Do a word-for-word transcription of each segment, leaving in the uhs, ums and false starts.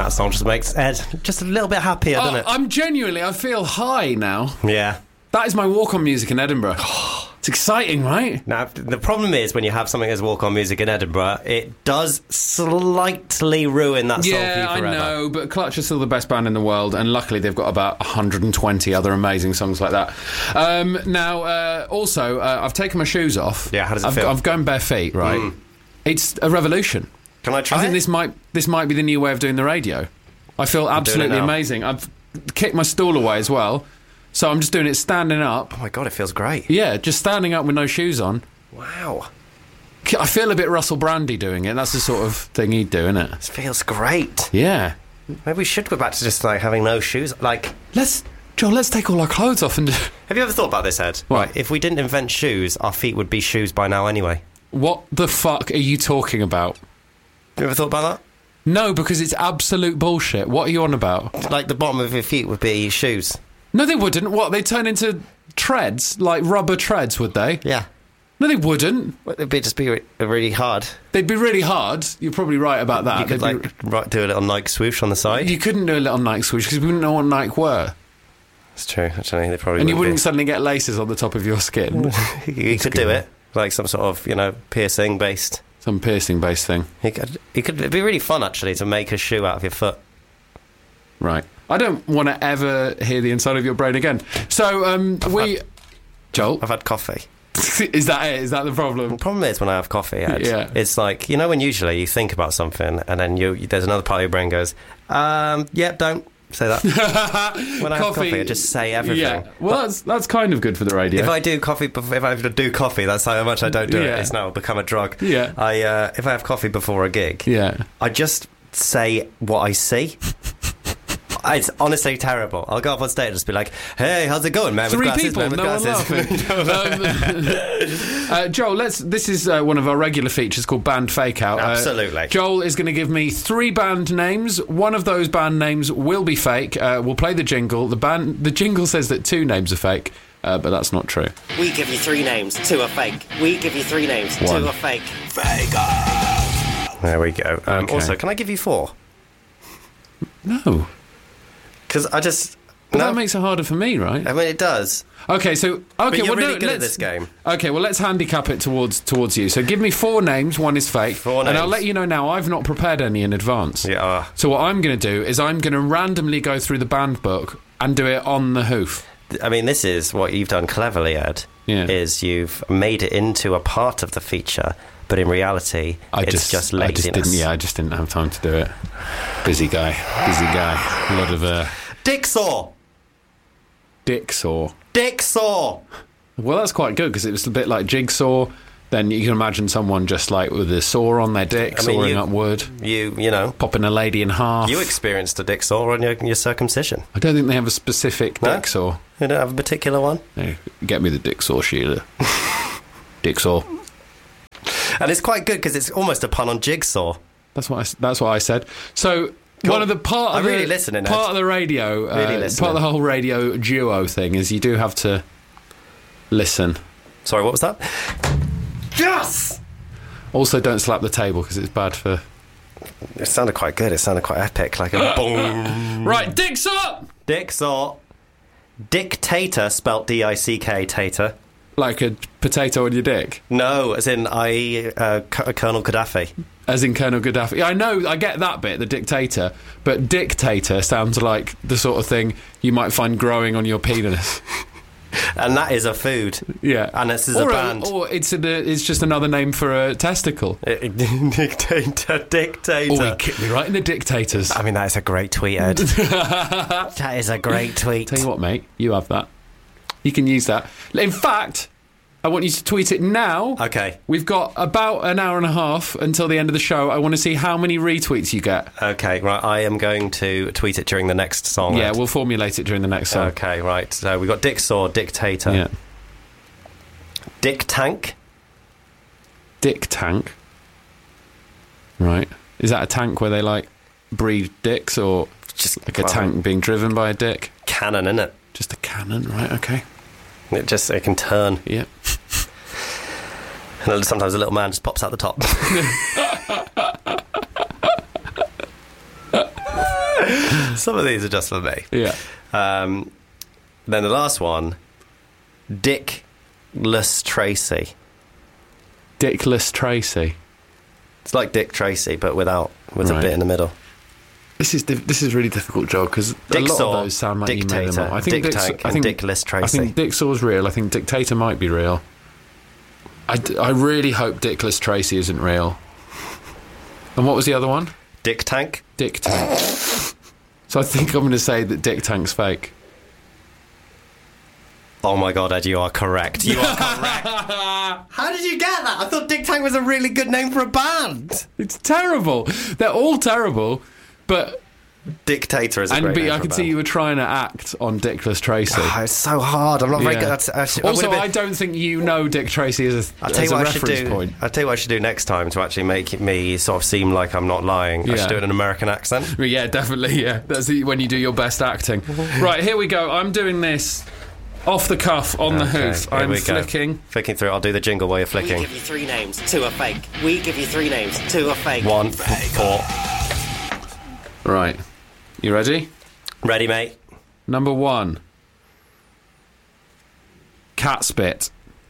that song just makes Ed just a little bit happier, doesn't Uh, it? I'm genuinely, I feel high now. Yeah. That is my walk-on music in Edinburgh. It's exciting, right? Now, the problem is when you have something as walk-on music in Edinburgh, it does slightly ruin that song for you Yeah, I forever. know, but Clutch are still the best band in the world, and luckily they've got about one hundred twenty other amazing songs like that. Um, now, uh, also, uh, I've taken my shoes off. Yeah, how does it I've, feel? I've gone bare feet, right? Mm. It's a revolution. Can I try I think it? this might this might be the new way of doing the radio. I feel absolutely now. amazing. I've kicked my stool away as well, so I'm just doing it standing up. Oh my God, it feels great. Yeah, just standing up with no shoes on. Wow. I feel a bit Russell Brandy doing it. That's the sort of thing he'd do, isn't it? This feels great. Yeah. Maybe we should go back to just, like, having no shoes. Like, Let's, Joel, let's take all our clothes off and... have you ever thought about this, Ed? What? Right, if we didn't invent shoes, our feet would be shoes by now anyway. What the fuck are you talking about? Have you ever thought about No, because it's absolute bullshit. What are you on about? that? Like, the bottom of your feet would be shoes. No, they wouldn't. What, they turn into treads? Like rubber treads, would they? Yeah. No, they wouldn't. Well, it'd be just be re- really hard. They'd be really hard. You're probably right about that. You could, They'd be- like, right, do a little Nike swoosh on the side. You couldn't do a little Nike swoosh because we wouldn't know what Nike were. It's true, actually. They probably And you wouldn't wouldn't suddenly get laces on the top of your skin. be. You could do it. Like some sort of, you know, piercing-based. Some piercing-based thing. You could, you could, it'd be really fun, actually, to make a shoe out of your foot. Right. I don't want to ever hear the inside of your brain again. So, um, we... had- Joel? I've had coffee. Is that it? Is that the problem? The problem is when I have coffee, Ed, Yeah. it's like, you know when usually you think about something and then you there's another part of your brain goes, um, yeah, don't say that. When I have coffee, I just say everything. Yeah. Well, that's that's kind of good for the radio. If I do coffee, bef- if I do coffee, that's how much I don't do Yeah. it. It's now become a drug. Yeah. I uh, if I have coffee before a gig, Yeah. I just say what I see. It's honestly terrible. I'll go up on stage and just be like, "Hey, how's it going, man? With Three glasses, people, man, with no one glasses." laughing. um, uh, Joel, let's. This is uh, one of our regular features called Band Fake Out. Uh, Absolutely. Joel is going to give me three band names. One of those band names will be fake. Uh, we'll play the jingle. The band, the jingle says that two names are fake, uh, but that's not true. We give you three names, two are fake. We give you three names, One. two are fake. Fake out. There we go. Um, Okay. Also, can I give you four? No, Because I just but no. that makes it harder for me, right? I mean, it does. Okay, so okay, But you're well, really no, good at let's- this game. Okay, well, let's handicap it towards towards you. So give me four names. One is fake, Four and I'll names. let you know now. I've not prepared any in advance. Yeah. Uh, So what I'm going to do is I'm going to randomly go through the band book and do it on the hoof. I mean, this is what you've done cleverly, Ed. Yeah. Is you've made it into a part of the feature, but in reality, I it's just, just, I just laziness. didn't. Yeah, I just didn't have time to do it. Busy guy, busy guy. A lot of uh, Dicksaw. dick saw. Dicksaw. Well, that's quite good because it was a bit like jigsaw. Then you can imagine someone just like with a saw on their dick, I mean, sawing you- up wood, You, you know, popping a lady in half. you experienced a dicksaw on your, your circumcision. I don't think they have a specific No? dick saw. You don't have a particular one. Hey, get me the dick saw, Sheila. Dick saw. And it's quite good because it's almost a pun on jigsaw. That's what I, s- that's what I said. So Cool. one of the part of I'm the really listening, Ed. part of the radio, uh, Really listening. part of the whole radio duo thing is you do have to listen. Sorry, what was that? Yes! Also, don't slap the table because it's bad for. It sounded quite good. It sounded quite epic. Like a boom. Right, dicks up. Dicksaw. Dictator, spelt D I C K, tater. Like a potato on your dick, No, as in I, uh, C- Colonel Gaddafi. as in Colonel Gaddafi. I know, I get that bit, the dictator, but dictator sounds like the sort of thing you might find growing on your penis. And that is a food. Yeah, And this is or a band. or it's a, it's just another name for a testicle. Dictator, dictator. Oh, he kicked me right in the dictators. I mean, that is a great tweet, Ed. That is a great tweet. Tell you what, mate, you have that. You can use that. In fact, I want you to tweet it now. Okay, We've got about an hour and a half until the end of the show. I want to see how many retweets you get. okay, right. I am going to tweet it during the next song. Yeah, Ed. we'll formulate it during the next song. Okay, right. So we got Dicksaw, Dictator, Yeah. Dick Tank. Dick tank. Right. Is that a tank where they, like, breed dicks or Just like a well, tank being driven by a dick? cannon, innit? Just a cannon, right, okay. It just it can turn, Yeah. and sometimes a little man just pops out the top. Some of these are just for me. Yeah. Um, then the last one, Dickless Tracy. Dickless Tracy. It's like Dick Tracy, but without with Right. a bit in the middle. This is diff- this is really difficult, Joel, because a Dick lot Saw, of those sound like you made them Dictator, up. I think Dick Dick's- Tank, I and think, Dickless I Tracy. think Dick Saw's real. I think Dictator might be real. I, d- I really hope Dickless Tracy isn't real. And what was the other one? Dick Tank. Dick Tank. So I think I'm going to say that Dick Tank's fake. Oh my God, Ed, you are correct. You are correct. How did you get that? I thought Dick Tank was a really good name for a band. It's terrible. They're all terrible, but... Dictator is a And great but name I for could a see band. you were trying to act on Dickless Tracy. Oh, it's so hard. I'm not very Yeah. good. at- I, I, I Also, would've I been- don't think you know Dick Tracy as a, I'll tell as you a what I should reference do. point. I'll tell you what I should do next time to actually make me sort of seem like I'm not lying. I Yeah. should do it in an American accent. But yeah, definitely, yeah. That's the, when you do your best acting. Right, here we go. I'm doing this off the cuff, on the Okay, hoof. here I'm we go. flicking. Flicking through. I'll do the jingle while you're We flicking. give you three names, two are fake. We give you three names, two are fake. One, four. Right. You ready? Ready, mate? Number one. Cat spit.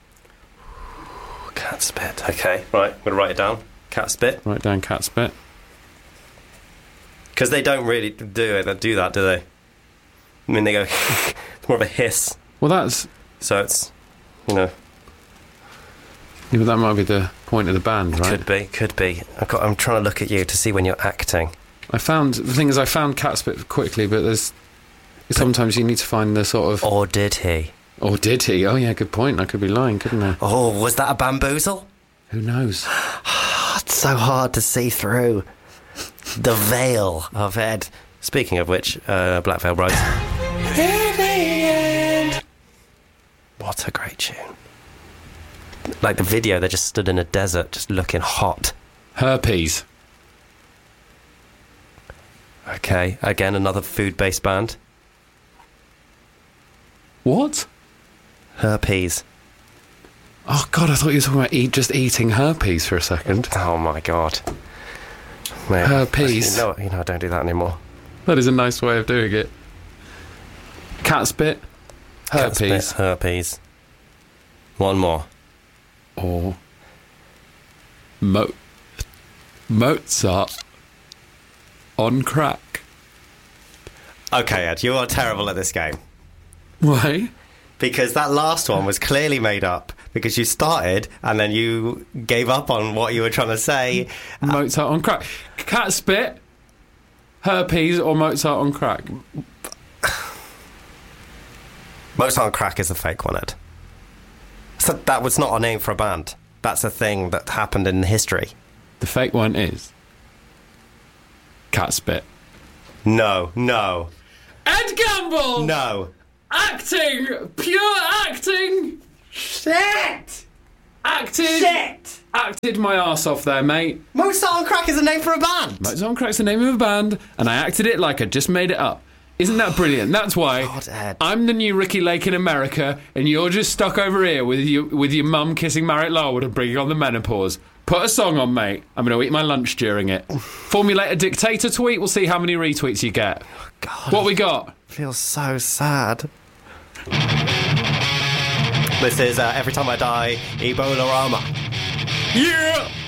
Cat spit. Okay, right. I'm going to write it down. Cat spit. Write down cat spit. Because they don't really do it. They do that, do they? I mean, they go... It's more of a hiss. Well, that's... So it's, you know... Yeah, but that might be the point of the band, right? Could be, could be. I've got, I'm trying to look at you to see when you're acting. I found... The thing is, I found cat spit quickly, but there's... Sometimes you need to find the sort of... Or did he? Or did he? Oh, yeah, good point. I could be lying, couldn't I? Oh, was that a bamboozle? Who knows? It's so hard to see through the veil of Ed. Speaking of which, uh, Black Veil Brides. What a great tune. Like the video, they just stood in a desert, just looking hot. Herpes. Okay, again, another food-based band. What? Herpes. Oh, God, I thought you were talking about eat, just eating herpes for a second. Oh, my God. Mate, Herpes. You know, you know, I don't do that anymore. That is a nice way of doing it. Cat spit. Cat spit, Herpes. herpes. One more. Or... Mo... Mozart. On crack. Okay, Ed, you are terrible at this game. Why? Because that last one was clearly made up. Because you started and then you gave up on what you were trying to say. Mozart on crack. Cat spit. Herpes or Mozart on crack. Mozart on Crack is a fake one, Ed. So that was not a name for a band. That's a thing that happened in history. The fake one is... Cat spit. No, no, Ed Gamble! no. Acting! Pure acting! Shit! Acted! Shit! Acted my arse off there, mate. Mozart on Crack is a name for a band. Mozart on Crack's the name of a band, and I acted it like I just made it up. Isn't that brilliant? That's why God, Ed. I'm the new Ricky Lake in America, and you're just stuck over here with your with your mum kissing Marriott Larwood and bringing on the menopause. Put a song on, mate. I'm going to eat my lunch during it. Formulate a dictator tweet. We'll see how many retweets you get. God, What we got? feels so sad. This is uh, Every Time I Die, Ebola Rama. Yeah!